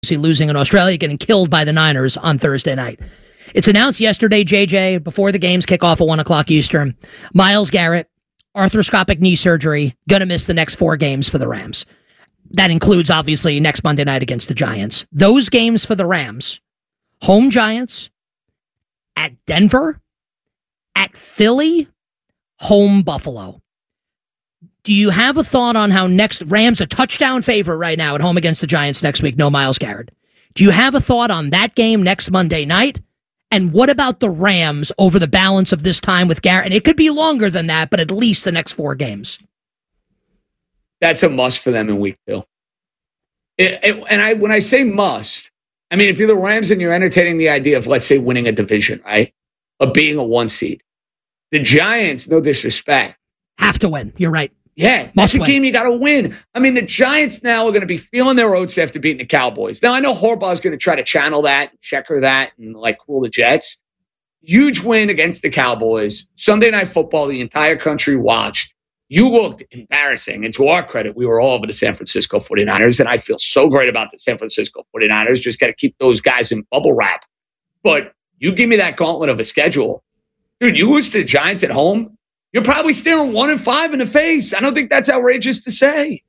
losing in Australia, getting killed by the Niners on Thursday night. It's announced yesterday, JJ, before the games kick off at 1 o'clock Eastern, Myles Garrett, arthroscopic knee surgery, going to miss the next 4 games for the Rams. That includes, obviously, next Monday night against the Giants. Those games for the Rams, home Giants, at Denver, at Philly, home Buffalo. Do you have a thought on how next Rams a touchdown favorite right now at home against the Giants next week? No Myles Garrett. Do you have a thought on that game next Monday night? And what about the Rams over the balance of this time with Garrett? And it could be longer than that, but at least the next 4 games. That's a must for them in week 2. When I say must, I mean, if you're the Rams and you're entertaining the idea of, let's say, winning a division, right? Of being a 1 seed. The Giants, no disrespect, have to win. You're right. Yeah, that's a game you got to win. I mean, the Giants now are going to be feeling their oats after beating the Cowboys. Now, I know Harbaugh's going to try to channel that, checker that, and cool the Jets. Huge win against the Cowboys. Sunday Night Football, the entire country watched. You looked embarrassing. And to our credit, we were all over the San Francisco 49ers, and I feel so great about the San Francisco 49ers. Just got to keep those guys in bubble wrap. But you give me that gauntlet of a schedule. Dude, you lose to the Giants at home, you're probably staring 1-5 in the face. I don't think that's outrageous to say.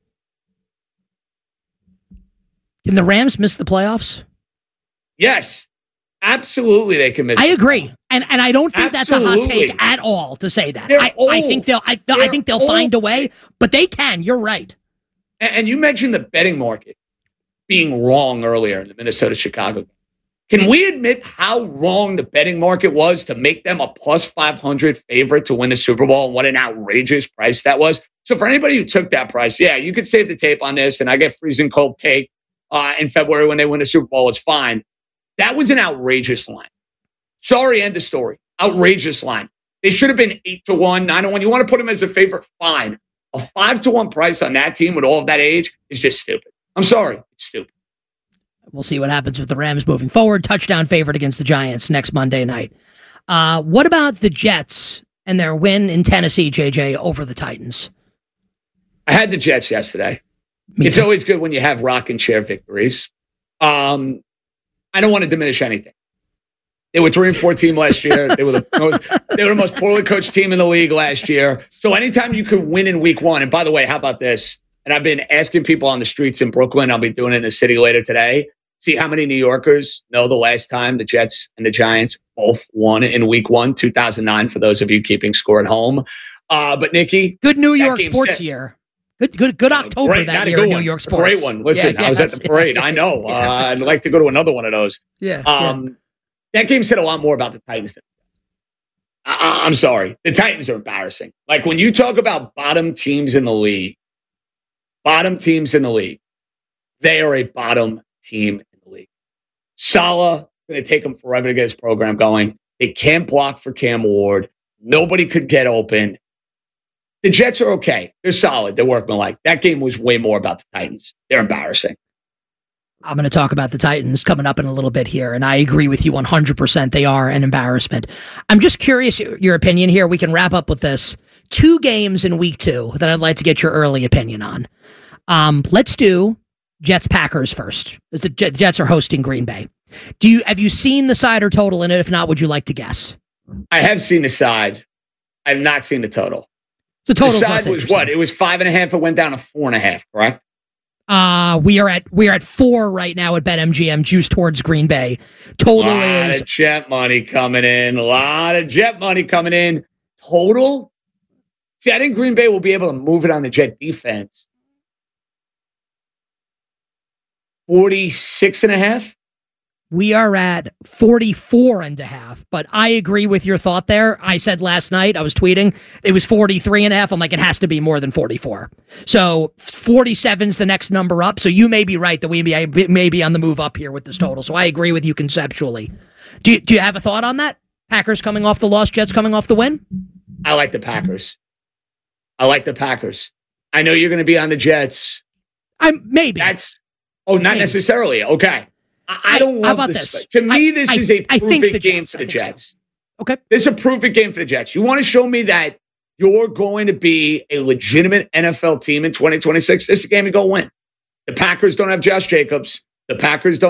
Can the Rams miss the playoffs? Yes, absolutely. They can miss. I agree, and I don't think that's a hot take at all to say that. I think they'll find a way, but they can. You're right. And you mentioned the betting market being wrong earlier in the Minnesota-Chicago. Can we admit how wrong the betting market was to make them a plus 500 favorite to win the Super Bowl, and what an outrageous price that was? So for anybody who took that price, yeah, you could save the tape on this, and I get freezing cold take in February when they win the Super Bowl. It's fine. That was an outrageous line. Sorry, end of story. Outrageous line. They should have been 8-1, 9-1. You want to put them as a favorite? Fine. A 5-1 price on that team with all of that age is just stupid. I'm sorry. It's stupid. We'll see what happens with the Rams moving forward. Touchdown favorite against the Giants next Monday night. What about the Jets and their win in Tennessee, JJ, over the Titans? I had the Jets yesterday. It's always good when you have rocking chair victories. I don't want to diminish anything. They were 3-4 team last year. They were the most poorly coached team in the league last year. So anytime you could win in week 1, and by the way, how about this? And I've been asking people on the streets in Brooklyn. I'll be doing it in the city later today. See how many New Yorkers know the last time the Jets and the Giants both won in week 1, 2009, for those of you keeping score at home. But Nikki. Good New York sports year. Good October great, that year in New York sports. A great one. Listen, I was at the parade. I know. I'd like to go to another one of those. That game said a lot more about the Titans than I'm sorry. The Titans are embarrassing. Like, when you talk about bottom teams in the league, they are a bottom team in the league. Saleh, going to take them forever to get his program going. They can't block for Cam Ward. Nobody could get open. The Jets are okay. They're solid. They're workmanlike. That game was way more about the Titans. They're embarrassing. I'm going to talk about the Titans coming up in a little bit here, and I agree with you 100%. They are an embarrassment. I'm just curious your opinion here. We can wrap up with this. 2 games in week 2 that I'd like to get your early opinion on. Let's do Jets-Packers first, as the Jets are hosting Green Bay. Have you seen the side or total in it? If not, would you like to guess? I have seen the side. I have not seen the total. So the side was what? It was 5.5. It went down to 4.5, correct? We are at 4 right now at BetMGM, juice towards Green Bay. Total is a lot of jet money coming in. Total? See, I think Green Bay will be able to move it on the Jet defense. 46.5. We are at 44.5, but I agree with your thought there. I said last night, I was tweeting, it was 43.5. I'm like, it has to be more than 44. So 47's the next number up. So you may be right that we may be on the move up here with this total. So I agree with you conceptually. Do you have a thought on that? Packers coming off the loss, Jets coming off the win? I like the Packers. I know you're going to be on the Jets. Maybe. Not necessarily. Okay. I don't love about this. To me, this is a prove-it game for the Jets. So. Okay. This is a prove-it game for the Jets. You want to show me that you're going to be a legitimate NFL team in 2026? This is a game you go win. The Packers don't have Josh Jacobs. The Packers don't